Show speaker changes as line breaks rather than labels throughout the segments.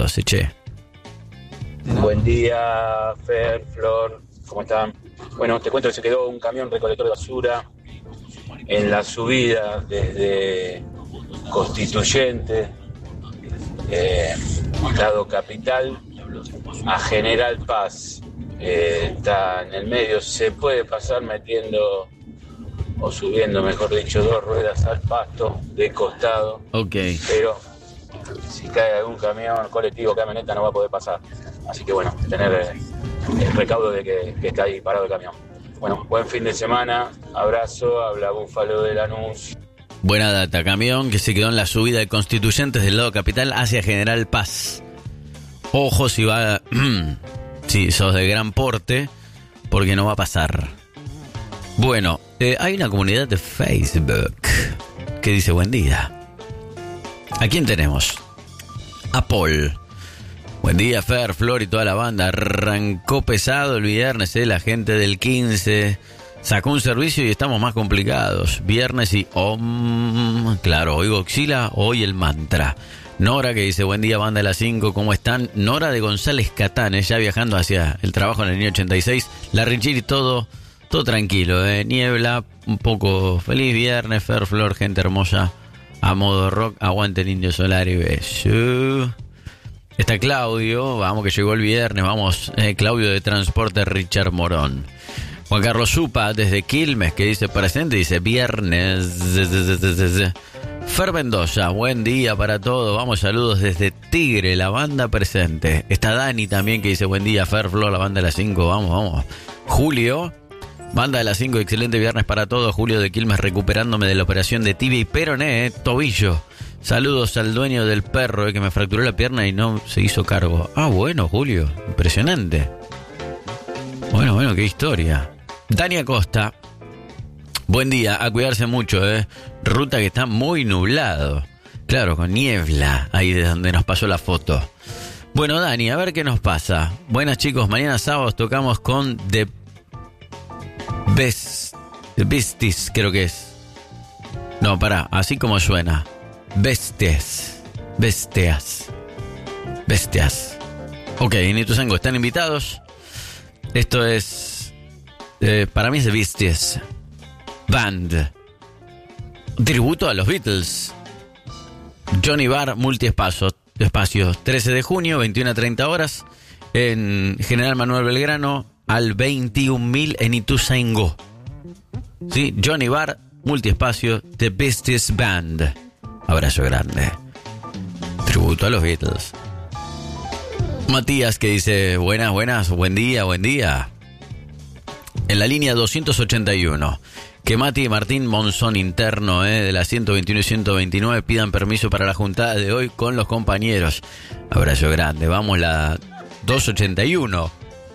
12, che.
Buen día, Fer, Flor, ¿cómo están? Bueno, te cuento que se quedó un camión recolector de basura en la subida desde Constituyente, lado Capital, a General Paz. Está en el medio, se puede pasar metiendo o subiendo, mejor dicho, 2 ruedas al pasto de costado.
Ok.
Pero si cae algún camión, colectivo, camioneta, no va a poder pasar. Así que bueno, tener el recaudo de que está ahí parado el camión. Bueno, buen fin de semana, abrazo, habla Búfalo de Lanús.
Buena data, camión que se quedó en la subida de Constituyentes del lado Capital hacia General Paz. Ojo si va... si sos de gran porte, porque no va a pasar. Bueno, hay una comunidad de Facebook que dice buen día. ¿A quién tenemos? A Paul. Buen día, Fer, Flor y toda la banda. Arrancó pesado el viernes, la gente del 15 sacó un servicio y estamos más complicados. Viernes y claro, hoy Godzilla, hoy el mantra. Nora que dice, buen día, banda de las 5, ¿cómo están? Nora de González Catán, ya viajando hacia el trabajo en el año 86. La Richiri, todo tranquilo, niebla, un poco feliz viernes, Fer, Flor, gente hermosa, a modo rock, aguante el Indio Solar y beso. Está Claudio, vamos que llegó el viernes, vamos, Claudio de Transporte Richard Morón. Juan Carlos Zupa desde Quilmes que dice presente, dice viernes. Fer Mendoza, buen día para todos, vamos, saludos desde Tigre, la banda presente. Está Dani también que dice buen día, Fer, Flor, la banda de las 5, vamos. Julio, banda de las 5, excelente viernes para todos. Julio de Quilmes recuperándome de la operación de tibia y peroné, tobillo. Saludos al dueño del perro que me fracturó la pierna y no se hizo cargo. Ah, bueno, Julio, impresionante. Bueno, qué historia. Dani Acosta, buen día, a cuidarse mucho, ruta que está muy nublado. Claro, con niebla, ahí de donde nos pasó la foto. Bueno, Dani, a ver qué nos pasa. Buenas, chicos, mañana sábado tocamos con The Beasties, creo que es. No, pará, así como suena. Bestias. Ok, en Ituzaingó están invitados. Esto es... para mí es The Beasties Band. Tributo a los Beatles. Johnny Bar, multiespacio. 13 de junio, 21 a 30 horas. En General Manuel Belgrano, al 21.000 en Ituzaingó. Sí, Johnny Bar, multiespacio, The Beasties Band. Abrazo grande. Tributo a los Beatles. Matías que dice, buenas, buen día. En la línea 281, que Mati y Martín Monzón interno de la 121 y 129 pidan permiso para la juntada de hoy con los compañeros. Abrazo grande, vamos la 281.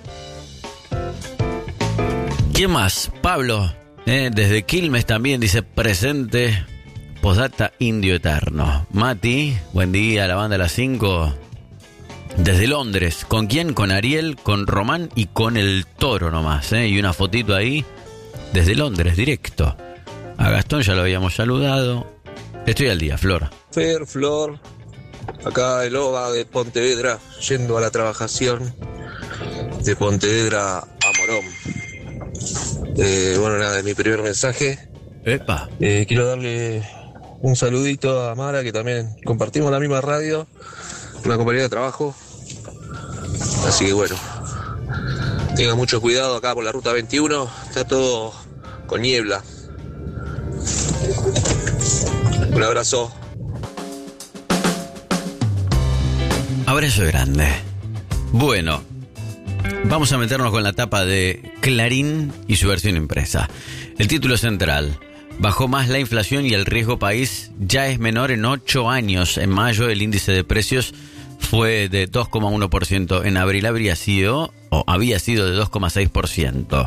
¿Quién más? Pablo, desde Quilmes también dice presente. Postdata Indio Eterno. Mati, buen día, la banda de las 5. Desde Londres. ¿Con quién? Con Ariel, con Román y con el Toro nomás. Y una fotito ahí. Desde Londres, directo. A Gastón ya lo habíamos saludado. Estoy al día, Flor.
Fer, Flor. Acá el OVA de Pontevedra, yendo a la trabajación de Pontevedra a Morón. Bueno, nada, es mi primer mensaje.
Epa.
Quiero darle un saludito a Mara, que también compartimos la misma radio, una compañía de trabajo. Así que bueno, tenga mucho cuidado acá por la ruta 21, está todo con niebla. Un abrazo.
Abrazo grande. Bueno, vamos a meternos con la tapa de Clarín y su versión impresa. El título central: bajó más la inflación y el riesgo país ya es menor en 8 años. En mayo el índice de precios fue de 2,1%. En abril había sido de 2,6%.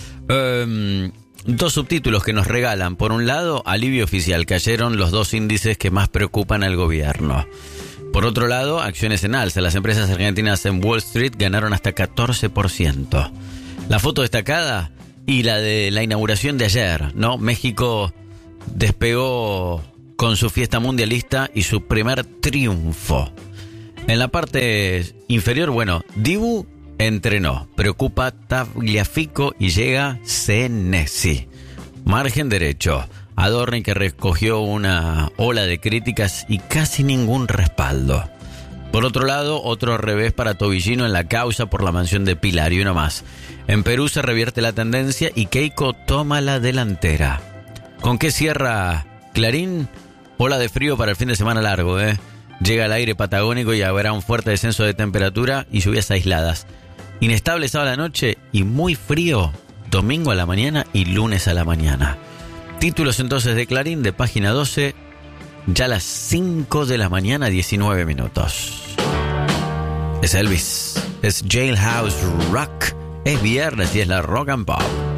Dos subtítulos que nos regalan. Por un lado, alivio oficial. Cayeron los 2 índices que más preocupan al gobierno. Por otro lado, acciones en alza. Las empresas argentinas en Wall Street ganaron hasta 14%. La foto destacada y la de la inauguración de ayer, ¿no? México despegó con su fiesta mundialista y su primer triunfo. En la parte inferior, bueno, Dibu entrenó, preocupa Tagliafico y llega Senesi. Margen derecho, Adorni, que recogió una ola de críticas y casi ningún respaldo. Por otro lado, otro revés para Tobillino en la causa por la mansión de Pilar, y uno más. En Perú se revierte la tendencia y Keiko toma la delantera. ¿Con qué cierra Clarín? Ola de frío para el fin de semana largo, Llega el aire patagónico y habrá un fuerte descenso de temperatura y lluvias aisladas. Inestable sábado a la noche y muy frío domingo a la mañana y lunes a la mañana. Títulos entonces de Clarín, de página 12, ya a las 5 de la mañana, 19 minutos. Es Elvis, es Jailhouse Rock, es viernes y es la Rock and Pop.